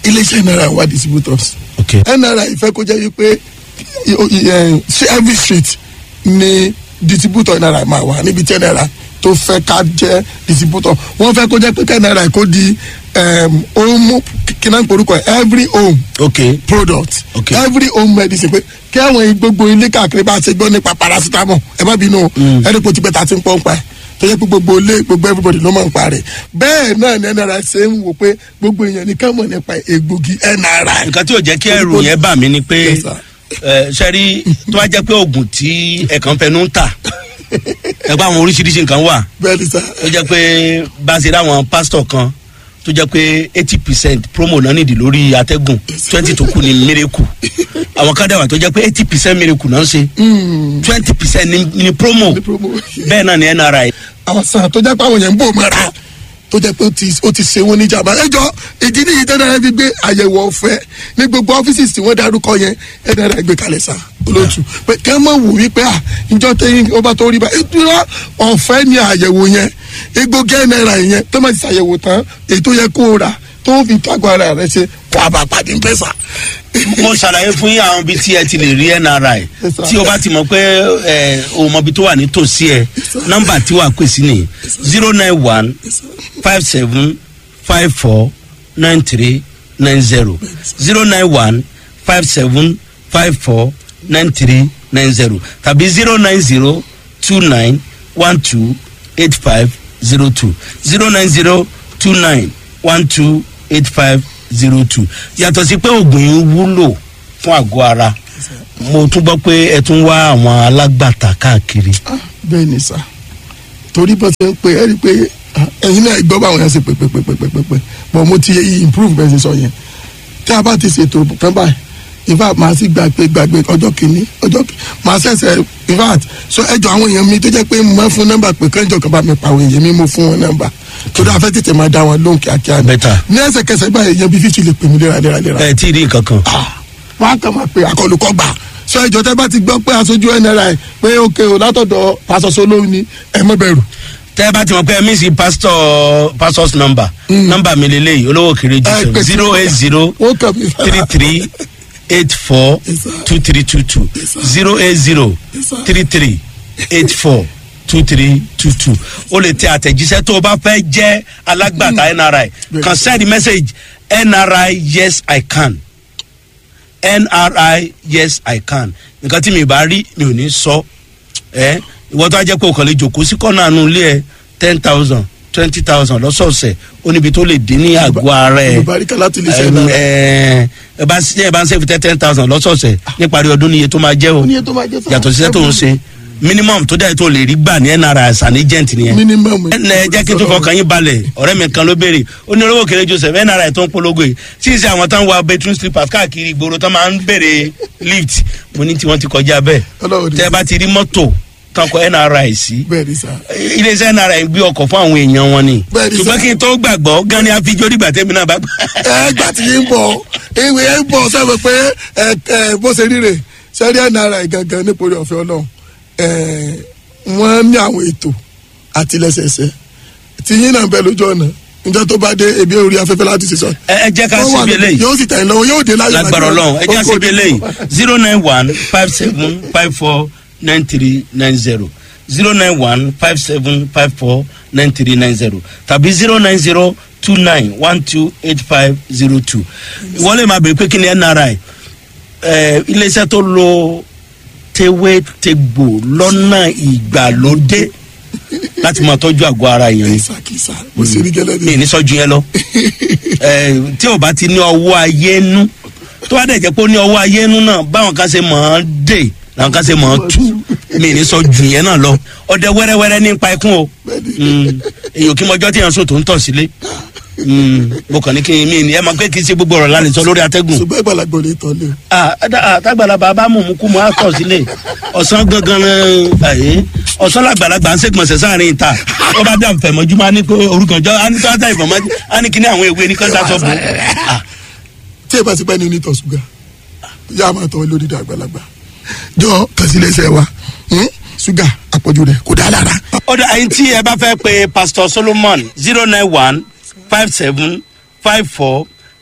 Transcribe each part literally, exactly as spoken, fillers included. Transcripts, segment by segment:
iléeṣẹ́ N R I wà distributors. Okay. N R I fẹ́ kó jẹ́ wípé ṣé every street ni distributor N R I máa wà níbi tí N R I tó fẹ́ ká jẹ́ distributor. Wọ́n fẹ́ kó jẹ́ pé N R I kó di home kíná porúkọ every home okay. product okay. every home medicine pé kí àwọn gbogbo ilé káàkiri bá ṣe gbọ́ nípa paracetamol ẹ má bínú ẹni pò tí bẹ́ẹ̀ ta ti ń pọ́n pa ẹ̀ tó yẹ pé gbogbo ilé gbogbo everybody ló máa ń pa rẹ̀ bẹ́ẹ̀ náà ni N R I ṣe ń wò pé gbogbo èèyàn nìkan mọ̀ nípa egbògi N R I. nǹkan tí ò jẹ́ kí ẹrù yẹn bà mí ni pé ṣẹ́rí tó wá jẹ́ pé oògùn tí ẹ̀kan fẹnu ń tà ẹgbẹ́ àwọn oríṣiríṣi nǹkan wà tó jẹ́ pé bá a ṣe ráwọn pásítọ̀ kan tó jẹ́ pé eighty percent promo náà nìdí lórí atẹ́gùn twenty tó kù ní miracle àwọn kan dẹ̀ wà tó jẹ́ pé eighty percent miracle náà ń ṣe twenty percent ní promo bẹ́ẹ̀ náà ní N R I. àwọn sàn tó jẹ́ pé àwọn yẹn ń bò mọ́ra tó jẹ́ pé ó ti ṣe wọ́n níjàmbá ẹjọ́ ìdí nìyí N R I fi gbé àyẹ̀wò ọ̀fẹ́ ní gbogbo ọ́fíìsì tí wọ́n dárúkọ yẹn N R I gbé kalẹ̀ sá olóòtú pé kẹ́ mọ̀ wò wípé à ìjọ tẹ́yìn ọba tó rí bá ìtura ọ̀fẹ́ ní àyẹ̀wò yẹn egbògi N R I yẹn tó máa ti ṣàyẹ̀wò tán èyí tó yẹ kó o rà tó fi tágbó ara rẹ ṣe wà bá pàdé ń pẹ́sà. mo ṣàlàyé fún yín àwọn ibi tí ẹ ti lè rí N R I tí o bá ti mọ̀ pé ẹ o mọ̀ ibi tó wà nítòsí ẹ nọ́mbà tí wàá pè sí ni zero nine one five seven five four nine three nine zero zero nine one five seven five four nine three nine zero tàbí zero nine zero two nine one two eight five zero two zero nine zero two nine one two eight five zero two. yàtọ̀ sí pé oògùn yìí wúlò fún àgọ́ ara mo tún gbọ́ pé ẹ tún wá àwọn alágbàtà káàkiri. bẹ́ẹ̀ ni sà torí bó ṣe ń pè é rí i pé ẹ̀yin náà gbọ́ báwọn yẹn ṣe pé pé pé pé pé pé bọ̀ mo ti improve bẹ́ẹ̀ ṣe sọ yẹn tí a bá ti ṣètò kan báyìí in fact màá sì gbàgbé gbàgbé ọjọ́ kìíní ọjọ́ màá ṣẹ̀ṣẹ̀ in fact so ẹjọ́ àwọn èèyàn mi tó jẹ́ pé mo máa fún nọ́mbà pé kẹ́ńjọ kan bá mi pa àwọn èèyàn mi mo fún wọn nọ́mbà torí afẹ́ tètè máa dá wọn lóhùn kíákíá ni ní ẹsẹ̀kẹsẹ̀ báyìí èèyàn bíi fífi lè pè mí léraléraléra. ẹ tí ì rí nǹkan kan. wọn á kàn máa pe àkọlùkọ gbà so ẹjọ́ tẹ́ bá ti gbọ́ pé aṣojú N R I pé òkè o látọ̀dọ̀ pásọsọ lóhùn ni ẹ má bẹ̀rù. tẹ́ ẹ bá ti mọ̀ pé ẹ mí sí pastor pastor's number number mi lélẹ́yìí olówó kéré jù zero eight zero three three eight four two three two two zero eight zero three three eight four two three two two o lè tẹ àtẹ̀jíṣẹ́ tó o bá fẹ́ jẹ́ alágbàtà N R I kan send message N R I yes I can N R I yes I can nǹkan tí mi bá rí mi ò ní sọ ẹ ìwọ tó a jẹ́ pé o kàn lè jòkó sí kọ́nà àánú ilé ẹ ten thousand twenty thousand lọ́sọ̀ọ̀sẹ̀ ó níbi tó lè dín ní àgọ́ ara ẹ ẹ ẹ bá ẹ bá ń ṣe fi tẹ ten thousand lọ́sọ̀ọ̀sẹ̀ níparí ọdún níye tó máa jẹ́ o yàtọ̀ síṣẹ́ tó ń ṣe minimum tó dẹ̀ tó lè rí gbà ní N R I as an agent nìyẹn. minimum ẹ jẹ́ kí n tó fọkàn yín balẹ̀ ọ̀rẹ́ mi kan ló béèrè ó ní olówó kéré Joseph N R I tó ń polongo yìí tí ì ṣe àwọn tó ń wa bedroom slippers káàkiri ìgboro tó máa ń béèrè lift mo ní tí wọ́n ti kọjá bẹ́ẹ̀ tẹ́ bá ti rí mọ́tò tán kọ N R I sí iléeṣẹ́ N R I gbé ọkọ̀ fún àwọn èèyàn wọn ni ṣùgbọ́n kí n tó gbàgbọ́ gan ni àfijọ́ nígbà tẹ́mi náà bá gbà. ẹ gbà tí yín bọ̀ ìwé ẹ bọ̀ sẹ́wọ̀n pé ẹ ẹ bó ṣe ríre sẹ́rí N R I gangan nípòrí ọ̀fẹ́ Ọlọ́run wọ́n ní àwọn ètò àtìlẹ́sẹsẹ tí yín náà bẹ lójú ọ̀nà njẹ́ tó bá dé ebi orí afẹ́fẹ́ láti ṣe sọ. ẹ jẹ́ ká síbi eléyìí yóò sì tẹ̀yìn lọ́wọ́ yóò dé láyé lágbára Ọlọ́run ẹ jẹ́ ká síbi eléyìí zero nine one five seven five four nine three nine zero zero nine one five seven five four nine three nine zero tàbí zero nine zero two nine one two eight five zero two. wọ́n lè máa bèèrè pé kí ni N R I iléeṣẹ́ tó lo tewé tegbò lọ́nà ìgbàlódé láti máa tọ́jú àgọ́ ara èèyàn ni mi ní sọ́jú yẹn lọ tí o bá ti ní ọwọ́ ayé nú tó wá dẹ̀ jẹ́ pé ó ní ọwọ́ ayé nú náà báwọn kan ṣe mọ̀ ọ́n dè làwọn kan ṣe mọ̀ ọ́n tú mi ní sọ́jú yẹn náà lọ ọdẹ wẹ́rẹ́wẹ́rẹ́ nípa ikún o èyí ò kí mọjọ́ tí yẹn sọ tó ń tọ̀ sílé mo kàn ní kí n mi ni ẹ máa pé kí n ṣe gbogbo ọ̀rọ̀ lálẹ́ sọ lórí atẹ́gùn. ṣùgbọ́n ìgbàlagbọ̀ lè tọ́ lé. àtàgbàlagbà bá mú mú kú mọ́ àtọ̀ sílẹ̀ ọ̀sán gangan ẹ̀ ọ̀sán làgbàlagbà ń ṣègbọ̀nsẹ̀ sáàrin ìta ó bá dà fẹ̀mọ́jú máa ní pé orúkànjọ́ á ní tó á dà ìfọ̀mọ́jú á ní kíní àwọn ewé ní kọ́ńtà sọ́ọ̀bù. tí ẹ bá ti pẹ́ ní onítọ̀ ṣúgà yá máa tọ́ lórí àgbàlagbà jọ kàṣílẹ̀ṣẹ̀ wa ṣúgà àpọ̀jù rẹ̀ kò dá lára. ọ̀dọ̀ àyìn tí ẹ bá fẹ́ pe Pastor Solomon zero nine one five seven five four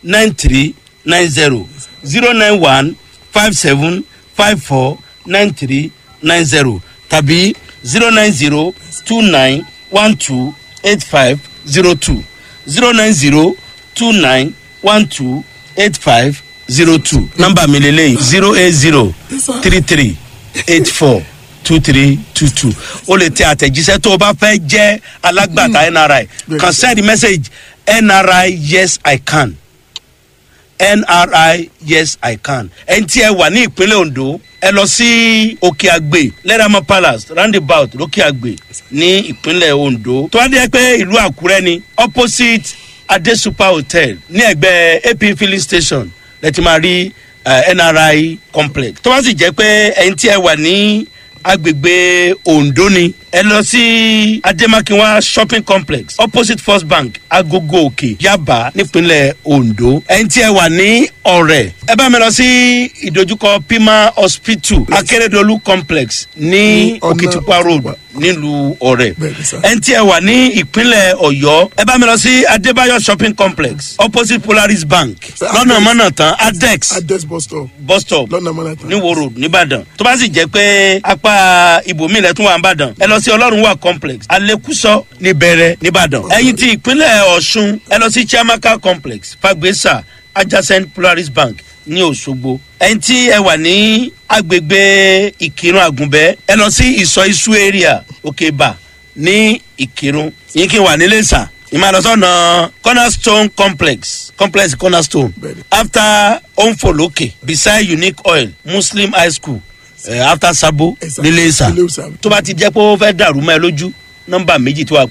nine three nine zero zero nine one five seven five four nine three nine zero tàbí zero nine zero two nine one two eight five zero two zero nine zero two nine one two eight five zero two. Nọ́mbà mi lélẹ́yìn zero eight zero three three eight four two three two two. O lè tẹ àtẹ̀jíṣẹ́ tó o bá fẹ́ jẹ́ alágbàtà N R I. Can send the message N R I yes I can. N R I yes I can. Ẹni tí ẹ wà ní ìpínlẹ̀ Ondo ẹ lọ sí Òkè Àgbè Lẹ́ràmọ́ Palace roundabout lókè Àgbè ní ìpínlẹ̀ Ondo. Tó wá dé pé ìlú Àkúrẹ́ ni opposite Ade Super Hotel ní ẹ̀gbẹ́ A P filling station lẹ́tí máa rí N R I complex. Tó wá sì jẹ́ pé ẹni tí ẹ wà ní agbègbè Ondo ni ẹ lọ sí Ademakinwa shopping complex opposite First Bank Agogo Òkè Yaba nípínlẹ̀ Ondo. ẹni tí ẹ wà ní Ọ̀rẹ́ ẹ bá mi lọ sí ìdojúkọ Pima Hospital Akérédolú complex ní Òkìtìpupa road nílùú Ọ̀rẹ́. ẹni tí ẹ wà ní ìpínlẹ̀ Ọ̀yọ́ ẹ bá mi lọ sí Adébáyọ̀ shopping complex opposite Polaris Bank lọ́nà mọ́nà tán Adex Adex bus stop bus stop lọ́nà mọ́nà tán ní Wo road nìbàdàn. tó bá sì jẹ́ pé apá ibòmí ilẹ̀ tún wà nìbàdàn ẹ lọ sí Ọlọ́run wà complex Alekuso níbẹ̀rẹ̀ nìbàdàn. ẹ̀yin tí ìpínlẹ̀ Ọ̀ṣun ẹ lọ sí Chiamaka complex Fagbesa adjacent Polaris Bank ní Òṣogbo. ẹ̀yin tí ẹ wà ní agbègbè Ìkírun Àgùnbẹ́ ẹ lọ sí Ìsọ̀ Isu area Òkèbà ní Ìkírun. yín kí n wà nílé sà ìmọ̀lọ́sọ̀nà Cornerstone complex complex Cornerstone after Onfoloke beside Unique Oil Muslim High School uh, after Sabo nílé sà. tó bá ti jẹ́ pé ó fẹ́ dàrú mọ́ ẹ lójú nọ́mbà méjì tó wà